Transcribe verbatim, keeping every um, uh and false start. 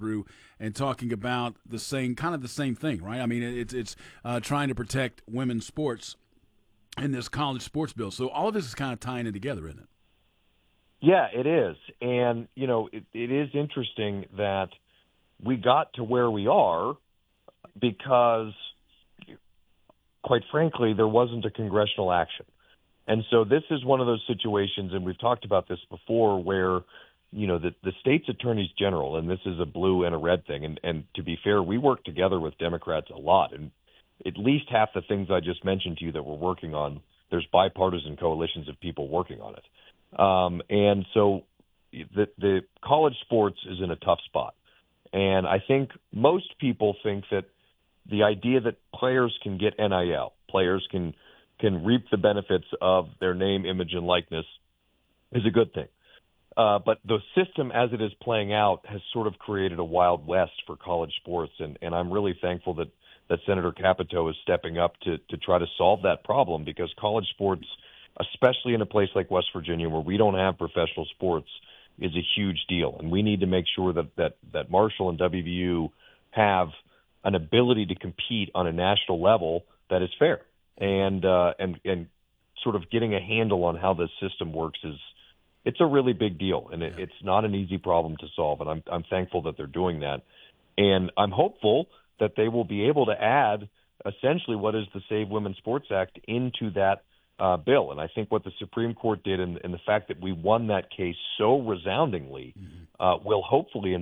through and talking about the same kind of the same thing, right? I mean, it's it's uh, trying to protect women's sports in this college sports bill. So all of this is kind of tying it together, isn't it? Yeah, it is. And, you know, it, it is interesting that we got to where we are because, quite frankly, there wasn't a congressional action. And so this is one of those situations, and we've talked about this before, where, you know, the, the state's attorneys general, and this is a blue and a red thing, and, and to be fair, we work together with Democrats a lot, and at least half the things I just mentioned to you that we're working on, there's bipartisan coalitions of people working on it. Um, and so the, the college sports is in a tough spot. And I think most people think that the idea that players can get N I L, players can can reap the benefits of their name, image, and likeness is a good thing. Uh, but the system as it is playing out has sort of created a wild west for college sports, and, and I'm really thankful that, that Senator Capito is stepping up to, to try to solve that problem, because college sports, especially in a place like West Virginia where we don't have professional sports, is a huge deal. And we need to make sure that, that, that Marshall and W V U have an ability to compete on a national level that is fair. And, uh, and, and sort of getting a handle on how this system works is, it's a really big deal, and it, Yeah. it's not an easy problem to solve. And I'm, I'm thankful that they're doing that. And I'm hopeful that they will be able to add essentially what is the Save Women's Sports Act into that uh, bill. And I think what the Supreme Court did, and, and the fact that we won that case so resoundingly, mm-hmm. uh, will hopefully